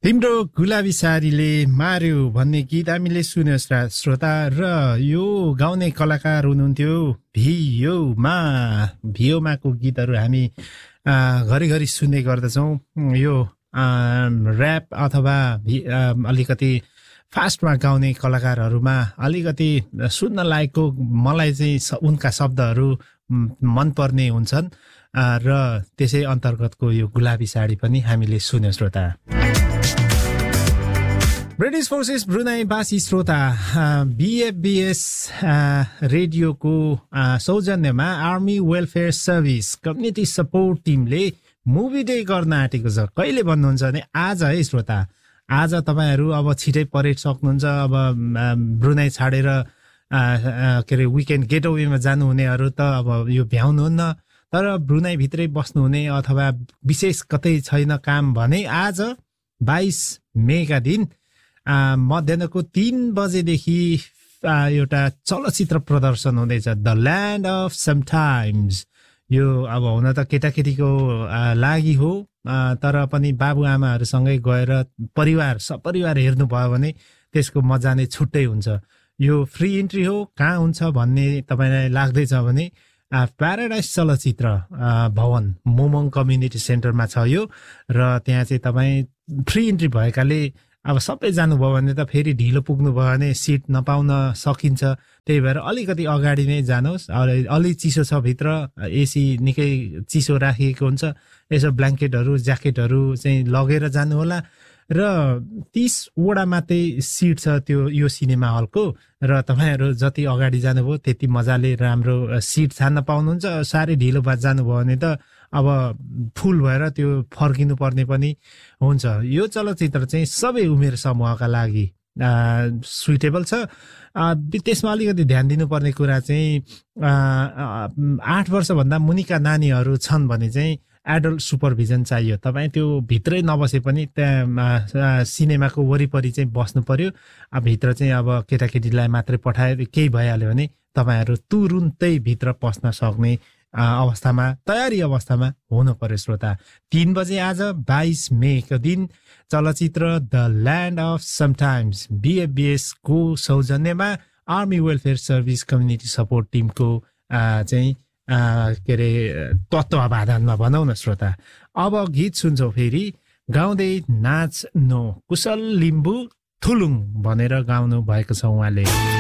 तिम्रो गुलाबी सारीले मार्यो भन्ने गीत हामीले सुन्यो श्रोता र यो गाउने कलाकार हुनुहुन्थ्यो भियोमाको गीतहरू हामी घरिघरि सुन्ने गर्दछौँ। यो ऱ्याप अथवा अलिकति फास्टमा गाउने कलाकारहरूमा अलिकति सुन्न लायकको मलाई चाहिँ उनका शब्दहरू मनपर्ने हुन्छन् र त्यसै अन्तर्गतको यो गुलाबी साडी पनि हामीले सुन्यौँ श्रोता। ब्रिटिश फोर्सेस ब्रुनाईवासी श्रोता BFBS रेडियोको सौजन्यमा army welfare service community support टिमले मुभी डे गर्न आँटेको छ। कहिले भन्नुहुन्छ भने आज है श्रोता, आज तपाईहरू अब छिटै परेड सक्नुहुन्छ। अब ब्रुनाई छाडेर के अरे विकेन्ड गेटअवेमा जानुहुनेहरू त अब यो भ्याउनुहुन्न, तर ब्रुनाई भित्रै बस्नुहुने अथवा विशेष कतै छैन काम भने आज 22 मेका दिन मध्याहको 3 बजेदेखि एउटा चलचित्र प्रदर्शन हुँदैछ, द ल्यान्ड अफ समटाइम्स। यो अब हुन त केटाकेटीको लागि हो, तर पनि बाबुआमाहरूसँगै गएर सपरिवार हेर्नुभयो भने त्यसको मजा नै छुट्टै हुन्छ। यो फ्री इन्ट्री हो। कहाँ हुन्छ भन्ने तपाईँलाई लाग्दैछ भने प्याराडाइस चलचित्र भवन मोमोङ कम्युनिटी सेन्टरमा छ यो, र त्यहाँ चाहिँ तपाईँ फ्री इन्ट्री भएकाले अब सबै जानुभयो भने त फेरि ढिलो पुग्नु भयो भने सिट नपाउन सकिन्छ। त्यही भएर अलिकति अगाडि नै जानुहोस्। अलि चिसो छ भित्र, एसी निकै चिसो राखिएको हुन्छ। यसो ब्ल्याङ्केटहरू ज्याकेटहरू चाहिँ लगेर जानुहोला। र 30 वटा मात्रै सिट छ त्यो यो सिनेमा हलको, र तपाईँहरू जति अगाडि जानुभयो त्यति मजाले राम्रो सिट छान्न पाउनुहुन्छ। साह्रै ढिलो बाद जानुभयो भने त अब फुल भएर त्यो फर्किनु पर्ने पनि हुन्छ। यो चलचित्र चाहिँ सबै उमेर समूहका लागि सुइटेबल छ। त्यसमा अलिकति ध्यान दिनुपर्ने कुरा चाहिँ 8 वर्षभन्दा मुनिका नानीहरू छन् भने चाहिँ एडल्ट सुपरभिजन चाहियो। तपाईँ त्यो भित्रै नबसे पनि त्यहाँ सिनेमाको वरिपरि चाहिँ बस्नु पर्यो। अब भित्र चाहिँ अब केटाकेटीलाई मात्रै पठायो केही भइहाल्यो भने तपाईँहरू तुरुन्तै भित्र पस्न सक्ने तयारी अवस्थामा हुनु पर्यो श्रोता। 3 बजे आज 22 मेको दिन चलचित्र the land of sometimes BFBS को सौजन्यमा army welfare service community support टिमको चाहिँ के अरे तत्त्वावधानमा भनौँ न श्रोता। अब गीत सुन्छौँ फेरि, गाउँदै नाच्नु कुशल लिम्बू थुलुङ भनेर गाउनु भएको छ उहाँले।